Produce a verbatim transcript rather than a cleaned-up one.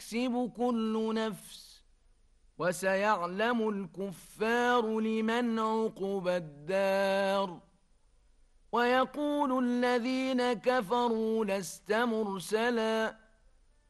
تكسب كل نفس وسيعلم الكفار لمن عقبى الدار ويقول الذين كفروا لست مرسلا